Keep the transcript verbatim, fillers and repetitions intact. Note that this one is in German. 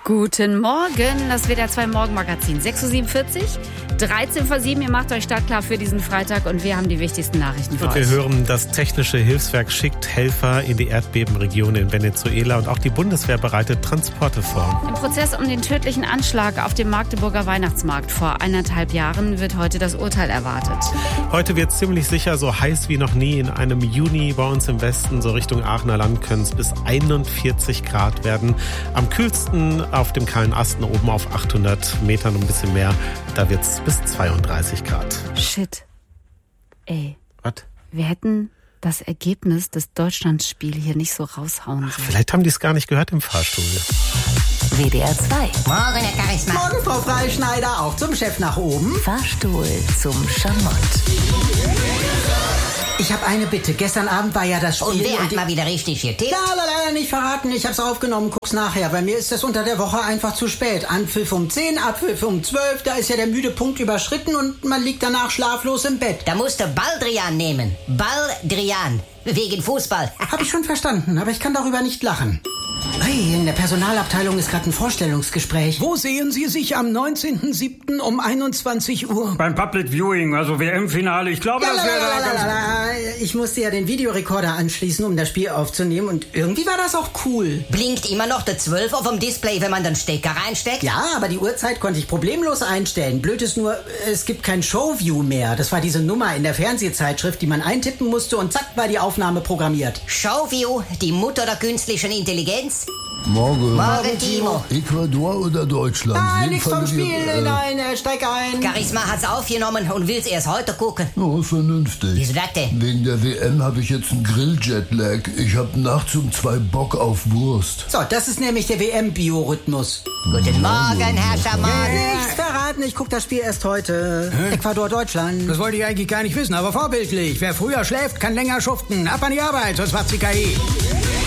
Guten Morgen, das W D R zwei Morgenmagazin. sechs Uhr siebenundvierzig, dreizehn vor sieben. Ihr macht euch startklar für diesen Freitag und wir haben die wichtigsten Nachrichten für und euch. Wir hören, das Technische Hilfswerk schickt Helfer in die Erdbebenregion in Venezuela und auch die Bundeswehr bereitet Transporte vor. Im Prozess um den tödlichen Anschlag auf dem Magdeburger Weihnachtsmarkt vor eineinhalb Jahren wird heute das Urteil erwartet. Heute wird es ziemlich sicher so heiß wie noch nie. In einem Juni bei uns im Westen, so Richtung Aachener Land, können es bis einundvierzig Grad werden. Am kühlsten auf dem kahlen Asten oben auf achthundert Metern, ein bisschen mehr. Da wird es bis zweiunddreißig Grad. Shit. Ey. Was? Wir hätten das Ergebnis des Deutschlandspiels hier nicht so raushauen sollen. Vielleicht haben die es gar nicht gehört im Fahrstuhl. W D R zwei. Morgen, Herr Charisma. Morgen, Frau Freischneider, auch zum Chef nach oben. Fahrstuhl zum Schamott. Ich habe eine Bitte. Gestern Abend war ja das Spiel. Und wer hat die... mal wieder richtig getippt? Ja, leider nicht verraten. Ich hab's aufgenommen. Guck's nachher. Bei mir ist das unter der Woche einfach zu spät. Anpfiff um zehn, Abpfiff um zwölf. Da ist ja der müde Punkt überschritten und man liegt danach schlaflos im Bett. Da musst du Baldrian nehmen. Baldrian. Wegen Fußball. Hab ich schon verstanden, aber ich kann darüber nicht lachen. Hey, in der Personalabteilung ist gerade ein Vorstellungsgespräch. Wo sehen Sie sich am neunzehnten siebten um einundzwanzig Uhr? Beim Public Viewing, also W M-Finale. Ich glaube, das wäre da ganz... Ich musste ja den Videorekorder anschließen, um das Spiel aufzunehmen und irgendwie war das auch cool. Blinkt immer noch der zwölf auf dem Display, wenn man den Stecker reinsteckt? Ja, aber die Uhrzeit konnte ich problemlos einstellen. Blöd ist nur, es gibt kein Showview mehr. Das war diese Nummer in der Fernsehzeitschrift, die man eintippen musste und zack war die Aufnahme programmiert. Showview, die Mutter der künstlichen Intelligenz? Morgen. Morgen, Timo. Ecuador oder Deutschland? Ah, Wen nichts vom fandet ihr, Spiel, äh, nein, äh, steig ein. Charisma hat's aufgenommen und will's erst heute gucken. Oh, vernünftig. Wieso das denn? Wegen der W M habe ich jetzt einen Grill-Jetlag. Ich habe nachts um zwei Bock auf Wurst. So, das ist nämlich der W M-Biorhythmus. Guten Morgen, Herr Schaman. Nichts verraten, ich guck das Spiel erst heute. Ecuador, Deutschland. Das wollte ich eigentlich gar nicht wissen, aber vorbildlich. Wer früher schläft, kann länger schuften. Ab an die Arbeit, sonst macht sie K I.